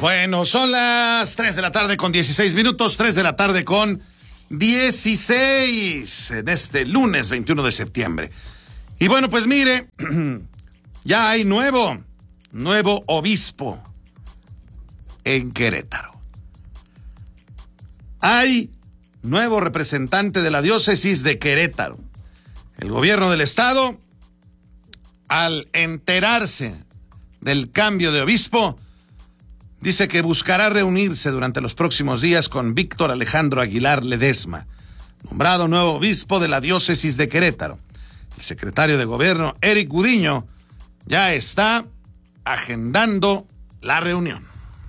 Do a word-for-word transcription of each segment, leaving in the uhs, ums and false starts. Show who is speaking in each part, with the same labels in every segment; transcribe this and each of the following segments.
Speaker 1: Bueno, son las tres de la tarde con dieciséis minutos, tres de la tarde con dieciséis en este lunes veintiuno de septiembre. Y bueno, pues mire, ya hay nuevo, nuevo obispo en Querétaro. Hay nuevo representante de la diócesis de Querétaro. El gobierno del estado, al enterarse del cambio de obispo, dice que buscará reunirse durante los próximos días con Víctor Alejandro Aguilar Ledesma, nombrado nuevo obispo de la diócesis de Querétaro. El secretario de gobierno, Eric Gudiño, ya está agendando la reunión.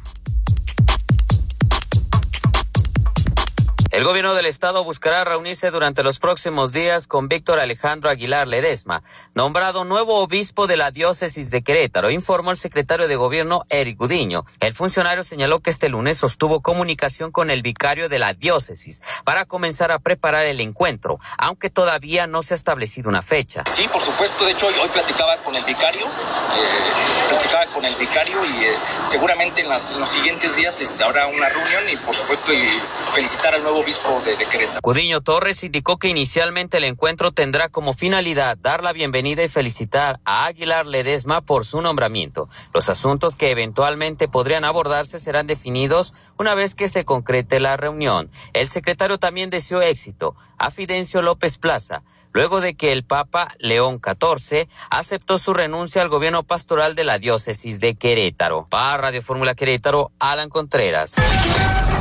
Speaker 2: El gobierno del estado buscará reunirse durante los próximos días con Víctor Alejandro Aguilar Ledesma, nombrado nuevo obispo de la diócesis de Querétaro, informó el secretario de gobierno Eric Gudiño. El funcionario señaló que este lunes sostuvo comunicación con el vicario de la diócesis para comenzar a preparar el encuentro, aunque todavía no se ha establecido una fecha.
Speaker 3: Sí, por supuesto, de hecho hoy, hoy platicaba con el vicario, eh, platicaba con el vicario y eh, seguramente en, las, en los siguientes días este, habrá una reunión y por supuesto y felicitar al nuevo obispo de, de Querétaro.
Speaker 2: Gudiño Torres indicó que inicialmente el encuentro tendrá como finalidad dar la bienvenida y felicitar a Aguilar Ledesma por su nombramiento. Los asuntos que eventualmente podrían abordarse serán definidos una vez que se concrete la reunión. El secretario también deseó éxito a Fidencio López Plaza, luego de que el Papa León catorce aceptó su renuncia al gobierno pastoral de la diócesis de Querétaro. Para Radio Fórmula Querétaro, Alan Contreras.